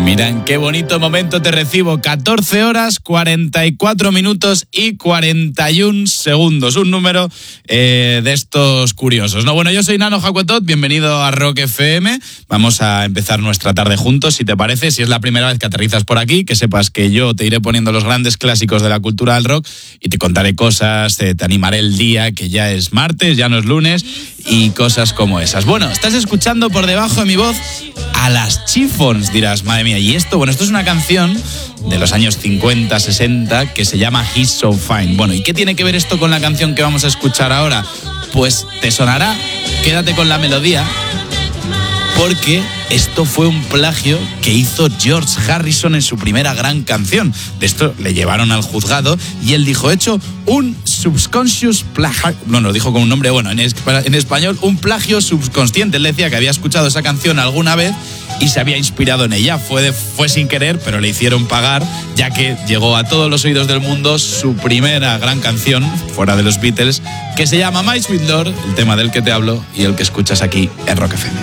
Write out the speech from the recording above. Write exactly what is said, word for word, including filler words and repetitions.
Mira en qué bonito momento te recibo. catorce horas, cuarenta y cuatro minutos y cuarenta y un segundos. Un número eh, de estos curiosos, ¿no? Bueno, yo soy Nano Jacuetot, bienvenido a Rock F M. Vamos a empezar nuestra tarde juntos, si te parece. Si es la primera vez que aterrizas por aquí, que sepas que yo te iré poniendo los grandes clásicos de la cultura del rock y te contaré cosas, te, te animaré el día, que ya es martes, ya no es lunes, y cosas como esas. Bueno, estás escuchando por debajo de mi voz a las Chiffons, dirás, madre mía, ¿y esto? Bueno, esto es una canción de los años cincuenta, sesenta que se llama He's So Fine. Bueno, ¿y qué tiene que ver esto con la canción que vamos a escuchar ahora? Pues te sonará, quédate con la melodía, porque esto fue un plagio que hizo George Harrison en su primera gran canción. De esto le llevaron al juzgado y él dijo, hecho un subconscious plagio. No, no, dijo con un nombre, bueno, en, es, en español, un plagio subconsciente. Él decía que había escuchado esa canción alguna vez y se había inspirado en ella. Fue, de, fue sin querer, pero le hicieron pagar, ya que llegó a todos los oídos del mundo su primera gran canción, fuera de los Beatles, que se llama My Sweet Lord, el tema del que te hablo y el que escuchas aquí en Rock F M.